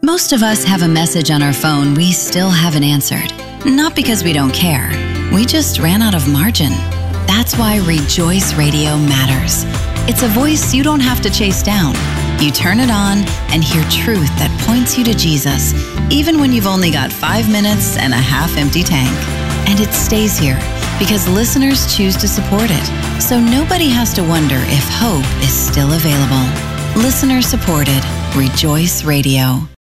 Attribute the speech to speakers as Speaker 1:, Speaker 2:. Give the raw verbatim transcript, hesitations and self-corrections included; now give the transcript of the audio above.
Speaker 1: Most of us have a message on our phone we still haven't answered. Not because we don't care. We just ran out of margin. That's why Rejoice Radio matters. It's a voice you don't have to chase down. You turn it on and hear truth that points you to Jesus, even when you've only got five minutes and a half-empty tank. And it stays here because listeners choose to support it, so nobody has to wonder if hope is still available. Listener supported. Rejoice Radio.